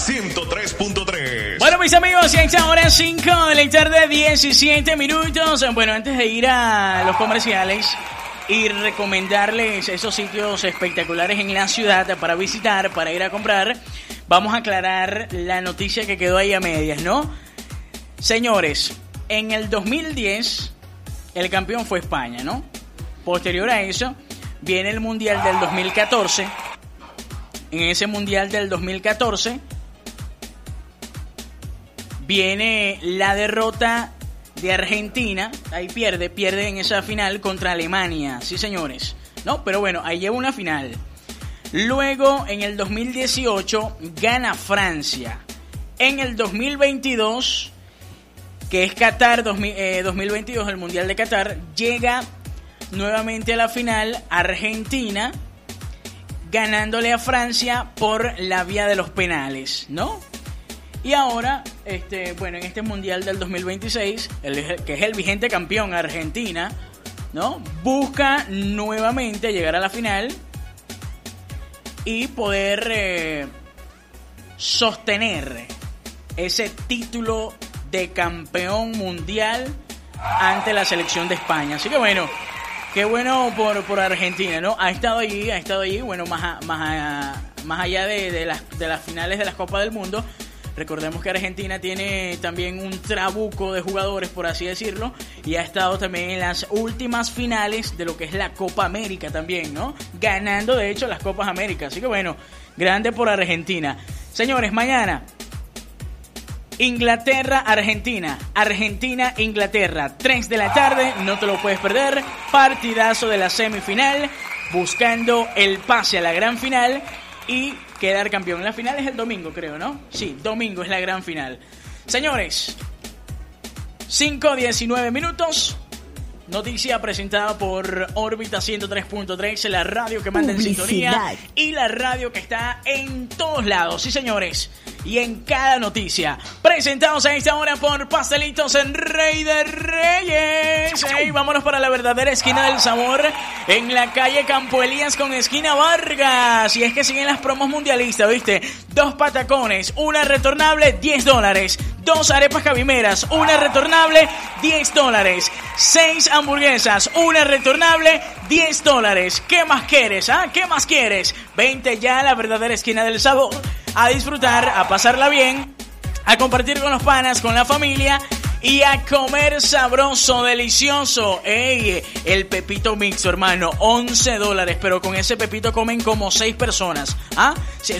103.3. Bueno, mis amigos, ya es ahora 5 de la tarde, 17 minutos. Bueno, antes de ir a los comerciales y recomendarles esos sitios espectaculares en la ciudad para visitar, para ir a comprar, vamos a aclarar la noticia que quedó ahí a medias, ¿no? Señores, en el 2010 el campeón fue España, ¿no? Posterior a eso viene el Mundial del 2014. En ese Mundial del 2014 viene la derrota de Argentina. Ahí pierde en esa final contra Alemania. Sí, señores. No, pero bueno, ahí lleva una final. Luego, en el 2018, gana Francia. En el 2022, que es Qatar 2022, el Mundial de Qatar, llega nuevamente a la final Argentina, ganándole a Francia por la vía de los penales, ¿no? Y ahora, bueno, en este Mundial del 2026, que es el vigente campeón Argentina, ¿no? Busca nuevamente llegar a la final y poder sostener ese título de campeón mundial ante la selección de España. Así que bueno, qué bueno por Argentina, ¿no? Ha estado allí, bueno, más allá de las finales de las Copas del Mundo. Recordemos que Argentina tiene también un trabuco de jugadores, por así decirlo, y ha estado también en las últimas finales de lo que es la Copa América también, ¿no? Ganando, de hecho, las Copas América. Así que bueno, grande por Argentina. Señores, mañana Inglaterra-Argentina, Argentina-Inglaterra, 3 de la tarde, no te lo puedes perder. Partidazo de la semifinal, buscando el pase a la gran final y quedar campeón. La final es el domingo, creo, ¿no? Sí, domingo es la gran final. Señores, 5:19 minutos. Noticia presentada por Órbita 103.3, la radio que manda en sintonía y la radio que está en todos lados, sí señores, y en cada noticia. Presentados a esta hora por Pastelitos en Rey de Reyes. Hey, vámonos para la verdadera esquina del sabor en la calle Campo Elías con esquina Vargas. Y es que siguen las promos mundialistas, ¿viste? 2 patacones, una retornable, $10. 2 arepas cabimeras, una retornable, $10. 6 hamburguesas, una retornable, $10. ¿Qué más quieres, ah? ¿Qué más quieres? Vente ya a la verdadera esquina del sabor, a disfrutar, a pasarla bien, a compartir con los panas, con la familia y a comer sabroso, delicioso. ¡Ey! El Pepito Mixto, hermano, $11. Pero con ese Pepito comen como 6 personas. ¿Ah? Sí,